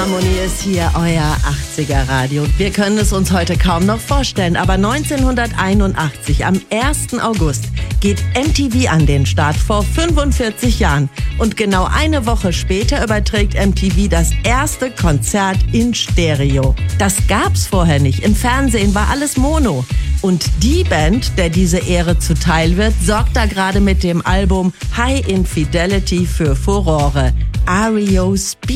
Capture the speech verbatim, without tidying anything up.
Harmony ist hier, euer achtziger Radio. Wir können es uns heute kaum noch vorstellen, aber neunzehnhunderteinundachtzig, am ersten August, geht M T V an den Start, vor fünfundvierzig Jahren. Und genau eine Woche später überträgt M T V das erste Konzert in Stereo. Das gab's vorher nicht. Im Fernsehen war alles Mono. Und die Band, der diese Ehre zuteil wird, sorgt da gerade mit dem Album High Infidelity für Furore. R E O Speed.